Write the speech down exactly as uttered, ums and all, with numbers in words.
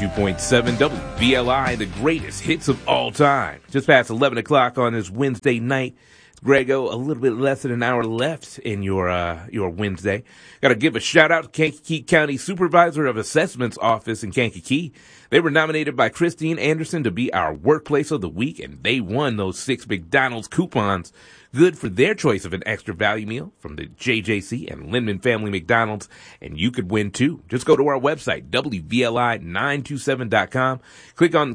ninety-two point seven W V L I, the greatest hits of all time. Just past eleven o'clock on this Wednesday night. Grego, a little bit less than an hour left in your uh, your Wednesday. Got to give a shout out to Kankakee County Supervisor of Assessments Office in Kankakee. They were nominated by Christine Anderson to be our Workplace of the Week, and they won those six McDonald's coupons. Good for their choice of an extra value meal from the J J C and Lindman Family McDonald's, and you could win too. Just go to our website, W V L I nine two seven dot com. Click on